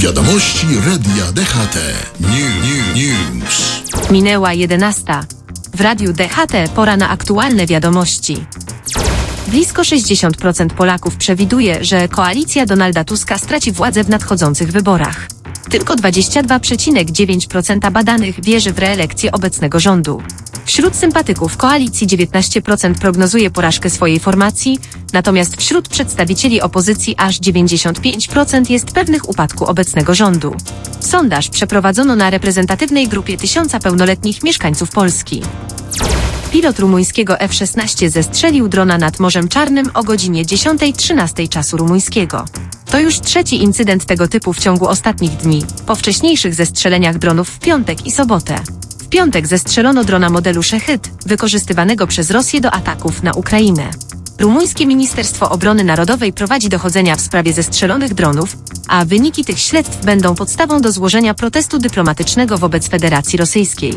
Wiadomości Radia DHT. News. Minęła 11. W Radiu DHT pora na aktualne wiadomości. Blisko 60% Polaków przewiduje, że koalicja Donalda Tuska straci władzę w nadchodzących wyborach. Tylko 22,9% badanych wierzy w reelekcję obecnego rządu. Wśród sympatyków koalicji 19% prognozuje porażkę swojej formacji, natomiast wśród przedstawicieli opozycji aż 95% jest pewnych upadku obecnego rządu. Sondaż przeprowadzono na reprezentatywnej grupie 1000 pełnoletnich mieszkańców Polski. Pilot rumuńskiego F-16 zestrzelił drona nad Morzem Czarnym o godzinie 10:13 czasu rumuńskiego. To już trzeci incydent tego typu w ciągu ostatnich dni, po wcześniejszych zestrzeleniach dronów w piątek i sobotę. W piątek zestrzelono drona modelu Szechyt, wykorzystywanego przez Rosję do ataków na Ukrainę. Rumuńskie Ministerstwo Obrony Narodowej prowadzi dochodzenia w sprawie zestrzelonych dronów, a wyniki tych śledztw będą podstawą do złożenia protestu dyplomatycznego wobec Federacji Rosyjskiej.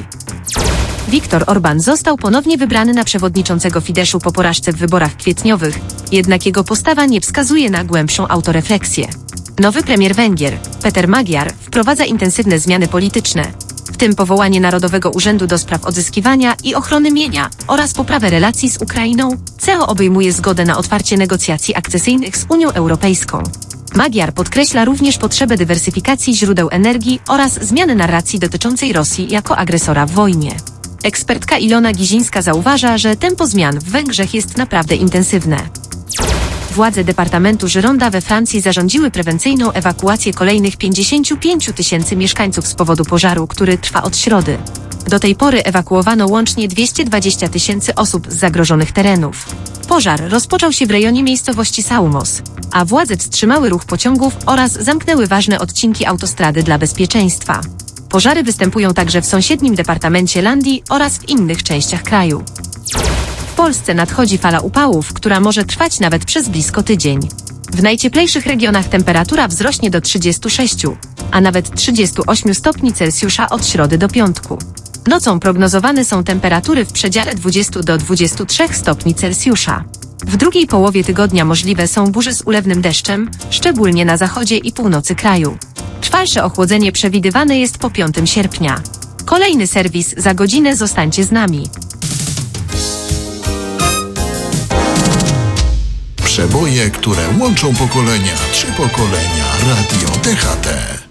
Viktor Orbán został ponownie wybrany na przewodniczącego Fideszu po porażce w wyborach kwietniowych, jednak jego postawa nie wskazuje na głębszą autorefleksję. Nowy premier Węgier, Péter Magyar, wprowadza intensywne zmiany polityczne, w tym powołanie Narodowego Urzędu do Spraw Odzyskiwania i Ochrony Mienia oraz poprawę relacji z Ukrainą, co obejmuje zgodę na otwarcie negocjacji akcesyjnych z Unią Europejską. Magyar podkreśla również potrzebę dywersyfikacji źródeł energii oraz zmiany narracji dotyczącej Rosji jako agresora w wojnie. Ekspertka Ilona Gizińska zauważa, że tempo zmian w Węgrzech jest naprawdę intensywne. Władze Departamentu Gironda we Francji zarządziły prewencyjną ewakuację kolejnych 55 000 mieszkańców z powodu pożaru, który trwa od środy. Do tej pory ewakuowano łącznie 220 000 osób z zagrożonych terenów. Pożar rozpoczął się w rejonie miejscowości Saumos, a władze wstrzymały ruch pociągów oraz zamknęły ważne odcinki autostrady dla bezpieczeństwa. Pożary występują także w sąsiednim departamencie Landii oraz w innych częściach kraju. W Polsce nadchodzi fala upałów, która może trwać nawet przez blisko tydzień. W najcieplejszych regionach temperatura wzrośnie do 36, a nawet 38 stopni Celsjusza od środy do piątku. Nocą prognozowane są temperatury w przedziale 20 do 23 stopni Celsjusza. W drugiej połowie tygodnia możliwe są burze z ulewnym deszczem, szczególnie na zachodzie i północy kraju. Trwalsze ochłodzenie przewidywane jest po 5 sierpnia. Kolejny serwis za godzinę, zostańcie z nami. Przeboje, które łączą pokolenia. 3 pokolenia. Radio DHT.